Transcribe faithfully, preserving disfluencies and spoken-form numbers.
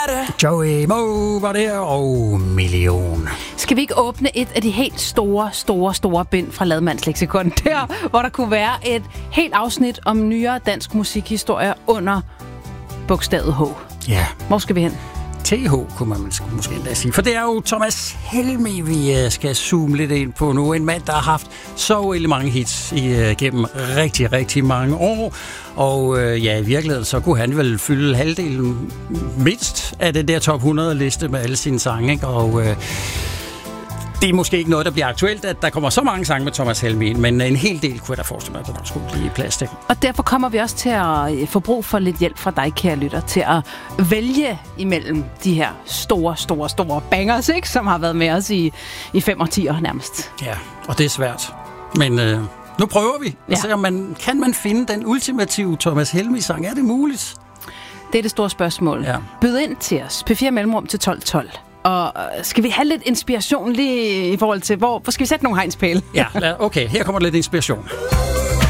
det. Joey Moe var der, og Million. Skal vi ikke åbne et af de helt store, store, store bind fra Lademands Leksikon? Der, hvor der kunne være et helt afsnit om nyere dansk musikhistorie under bogstavet H. Ja. Hvor skal vi hen? T H kunne man måske endda sige. For det er jo Thomas Helmig, vi skal zoome lidt ind på nu. En mand, der har haft så uendelig mange hits igennem rigtig, rigtig mange år. Og øh, ja, i virkeligheden, så kunne han vel fylde halvdelen mindst af den der top hundrede-liste med alle sine sange, ikke? Og øh, det er måske ikke noget, der bliver aktuelt, at der kommer så mange sange med Thomas Helmig, men en hel del kunne jeg da forestille mig, at der skulle blive plads til. Og derfor kommer vi også til at få brug for lidt hjælp fra dig, kære lytter, til at vælge imellem de her store, store, store bangers, ikke? Som har været med os i, i fem og ti år nærmest. Ja, og det er svært. Men øh, nu prøver vi. Ja. Altså, man, kan man finde den ultimative Thomas Helmig-sang? Er det muligt? Det er det store spørgsmål. Ja. Byd ind til os. P fire Mellemrum til tolv tolv. Og skal vi have lidt inspiration lige i forhold til, hvor, hvor skal vi sætte nogle hegnspæle? Ja, okay, her kommer lidt inspiration.